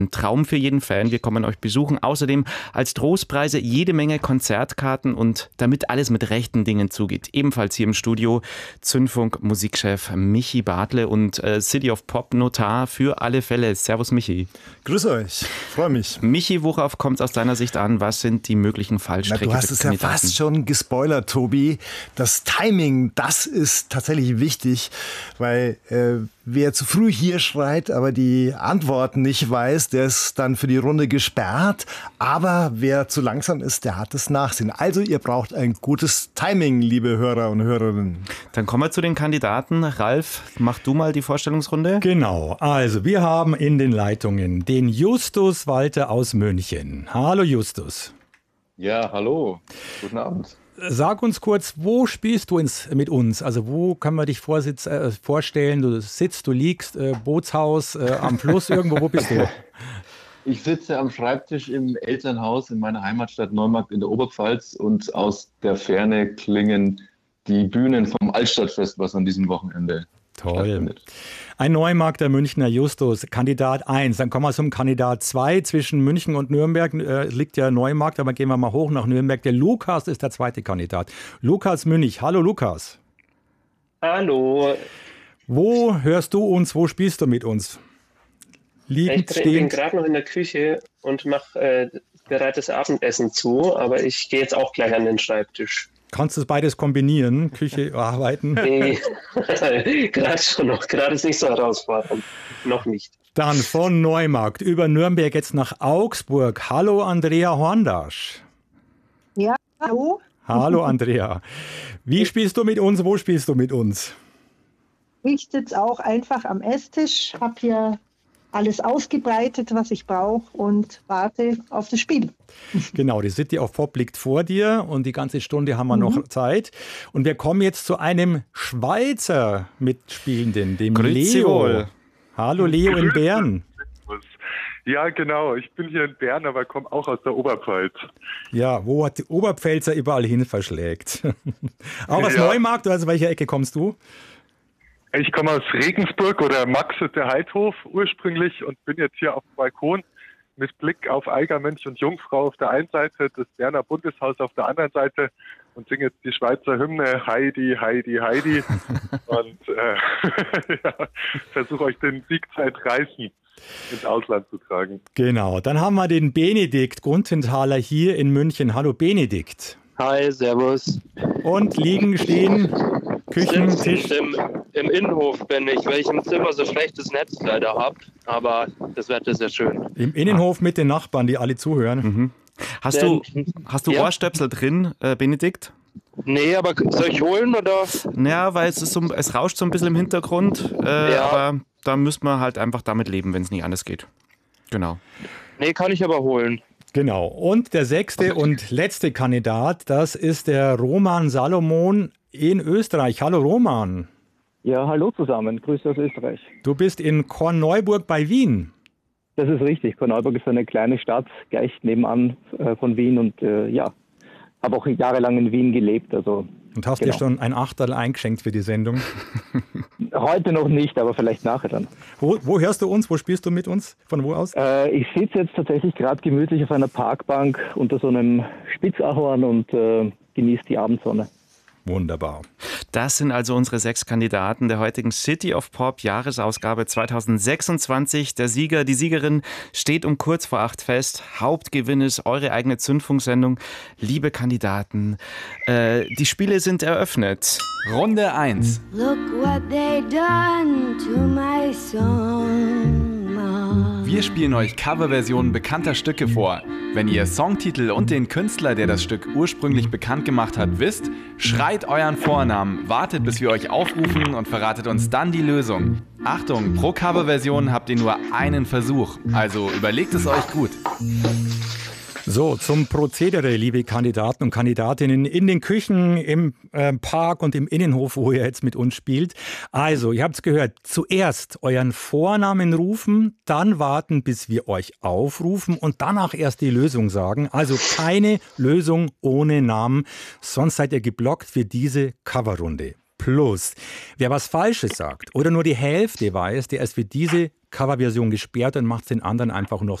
Ein Traum für jeden Fan. Wir kommen euch besuchen. Außerdem als Trostpreise jede Menge Konzertkarten und damit alles mit rechten Dingen zugeht. Ebenfalls hier im Studio Zündfunk Musikchef Michi Bartle und City of Pop Notar für alle Fälle. Servus Michi. Grüß euch, freue mich. Michi, worauf kommt es aus deiner Sicht an? Was sind die möglichen Fallstricke? Du hast es ja fast schon gespoilert, Tobi. Das Timing, das ist tatsächlich wichtig, weil wer zu früh hier schreit, aber die Antworten nicht weiß, der ist dann für die Runde gesperrt. Aber wer zu langsam ist, der hat das Nachsehen. Also ihr braucht ein gutes Timing, liebe Hörer und Hörerinnen. Dann kommen wir zu den Kandidaten. Ralf, mach du mal die Vorstellungsrunde. Genau, also wir haben in den Leitungen den Justus Walter aus München. Hallo Justus. Ja, hallo. Guten Abend. Sag uns kurz, wo spielst du mit uns? Also wo kann man dich vorstellen? Du sitzt, du liegst, Bootshaus, am Fluss irgendwo, wo bist du? Ich sitze am Schreibtisch im Elternhaus in meiner Heimatstadt Neumarkt in der Oberpfalz und aus der Ferne klingen die Bühnen vom Altstadtfest, was an diesem Wochenende stattfindet. Ein Neumarkter Münchner Justus, Kandidat 1. Dann kommen wir zum Kandidat 2. Zwischen München und Nürnberg liegt ja Neumarkt, aber gehen wir mal hoch nach Nürnberg. Der Lukas ist der zweite Kandidat. Lukas Münch. Hallo Lukas. Hallo. Wo hörst du uns? Wo spielst du mit uns? Liegend, ich bin gerade noch in der Küche und mache bereite das Abendessen zu, aber ich gehe jetzt auch gleich an den Schreibtisch. Kannst du beides kombinieren? Küche, arbeiten? Nee, gerade schon noch. Gerade ist nicht so herausfordernd. Noch nicht. Dann von Neumarkt über Nürnberg jetzt nach Augsburg. Hallo Andrea Horndasch. Ja, hallo. Hallo Andrea. Wie spielst du mit uns? Wo spielst du mit uns? Ich sitze auch einfach am Esstisch, habe hier alles ausgebreitet, was ich brauche und warte auf das Spiel. Genau, die City of Pop liegt vor dir und die ganze Stunde haben wir noch Zeit. Und wir kommen jetzt zu einem Schweizer Mitspielenden, dem Grüezi Leo. wohl. Hallo Leo in Bern. Ja, genau. Ich bin hier in Bern, aber komme auch aus der Oberpfalz. Ja, wo hat die Oberpfälzer überall hin verschlägt. Auch aus Ja. Neumarkt, oder aus welcher Ecke kommst du? Ich komme aus Regensburg oder Max ist der Heidhof ursprünglich und bin jetzt hier auf dem Balkon mit Blick auf Eigermensch und Jungfrau auf der einen Seite, das Berner Bundeshaus auf der anderen Seite und singe jetzt die Schweizer Hymne Heidi, Heidi, Heidi und ja, versuche euch den Sieg zu entreißen, ins Ausland zu tragen. Genau, dann haben wir den Benedikt Grundenthaler hier in München. Hallo Benedikt. Hi, servus. Und liegen, stehen, Küchentisch. Im Innenhof bin ich, weil ich im Zimmer so schlechtes Netz leider habe. Aber das Wetter ist sehr schön. Im Innenhof mit den Nachbarn, die alle zuhören. Mhm. Hast du Ja. Ohrstöpsel drin, Benedikt? Nee, aber soll ich holen oder? Ja, weil es rauscht so ein bisschen im Hintergrund, Ja. aber da müsste man halt einfach damit leben, wenn es nicht anders geht. Genau. Nee, kann ich aber holen. Genau. Und der sechste und letzte Kandidat, das ist der Roman Salomon in Österreich. Hallo Roman. Ja, hallo zusammen. Grüße aus Österreich. Du bist in Korneuburg bei Wien. Das ist richtig. Korneuburg ist eine kleine Stadt, gleich nebenan von Wien und ja, habe auch jahrelang in Wien gelebt. Also, Und hast genau. dir schon ein Achterl eingeschenkt für die Sendung. Heute noch nicht, aber vielleicht nachher dann. Wo hörst du uns? Wo spielst du mit uns? Von wo aus? Ich sitze jetzt tatsächlich gerade gemütlich auf einer Parkbank unter so einem Spitzahorn und genieße die Abendsonne. Wunderbar. Das sind also unsere 6 Kandidaten der heutigen City of Pop Jahresausgabe 2026. Der Sieger, die Siegerin steht um kurz vor 8 fest. Hauptgewinn ist eure eigene Zündfunksendung. Liebe Kandidaten, die Spiele sind eröffnet. Runde 1. Look what they done to my song. Wir spielen euch Coverversionen bekannter Stücke vor. Wenn ihr Songtitel und den Künstler, der das Stück ursprünglich bekannt gemacht hat, wisst, schreit euren Vornamen, wartet, bis wir euch aufrufen und verratet uns dann die Lösung. Achtung, pro Coverversion habt ihr nur einen Versuch, also überlegt es euch gut. So, zum Prozedere, liebe Kandidaten und Kandidatinnen in den Küchen, im Park und im Innenhof, wo ihr jetzt mit uns spielt. Also, ihr habt es gehört, zuerst euren Vornamen rufen, dann warten, bis wir euch aufrufen und danach erst die Lösung sagen. Also keine Lösung ohne Namen, sonst seid ihr geblockt für diese Coverrunde. Plus, wer was Falsches sagt oder nur die Hälfte weiß, der ist für diese Coverversion gesperrt und macht den anderen einfach noch